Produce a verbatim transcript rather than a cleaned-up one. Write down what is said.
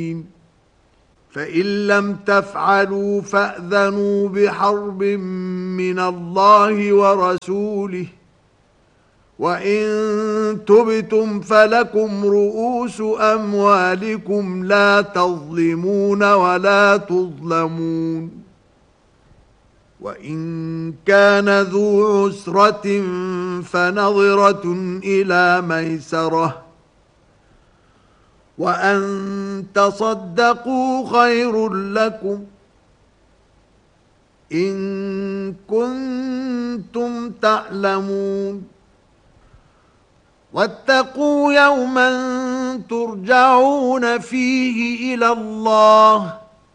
فإن لم تفعلوا فأذنوا بحرب من الله ورسوله وإن تبتم فلكم رؤوس أموالكم لا تظلمون ولا تظلمون وإن كان ذو عسرة فنظرة إلى ميسرة وأن تصدقوا خير لكم إن كنتم تعلمون واتقوا يوما ترجعون فيه إلى الله